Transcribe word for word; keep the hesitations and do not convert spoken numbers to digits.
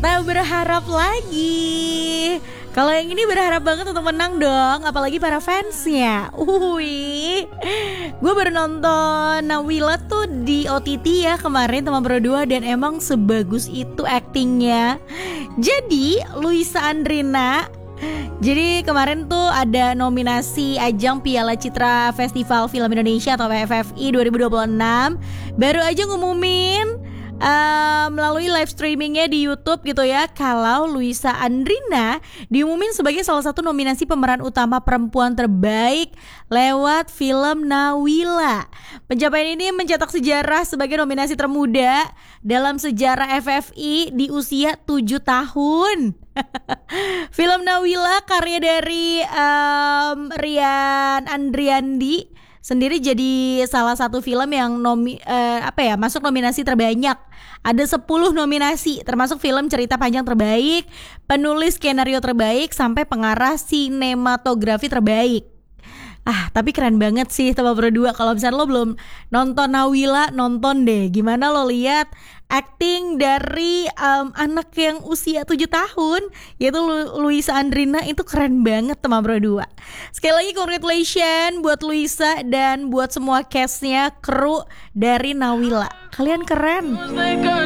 Tak berharap lagi. Kalau yang ini berharap banget untuk menang dong, apalagi para fansnya. Wih, gue baru nonton Nawila tuh di O T T ya kemarin teman berdua, dan emang sebagus itu aktingnya. Jadi Luisa Andrina, jadi kemarin tuh ada nominasi ajang Piala Citra Festival Film Indonesia atau P F F I dua ribu dua puluh enam. Baru aja ngumumin Uh, melalui live streamingnya di YouTube gitu ya, kalau Luisa Andrina diumumin sebagai salah satu nominasi pemeran utama perempuan terbaik lewat film Nawila. Pencapaian ini mencetak sejarah sebagai nominasi termuda dalam sejarah F F I di usia tujuh tahun. Film Nawila karya dari um, Rian Andriandi sendiri jadi salah satu film yang nomi, uh, apa ya masuk nominasi terbanyak. Ada sepuluh nominasi, termasuk film cerita panjang terbaik, penulis skenario terbaik, sampai pengarah sinematografi terbaik. Ah, tapi keren banget sih teman berdua. Kalau misalnya lo belum nonton Nawila, nonton deh. Gimana lo lihat acting dari um, anak yang usia tujuh tahun, yaitu Lu- Luisa Andrina, itu keren banget teman berdua. Sekali lagi congratulations buat Luisa dan buat semua castnya, kru dari Nawila. Kalian keren.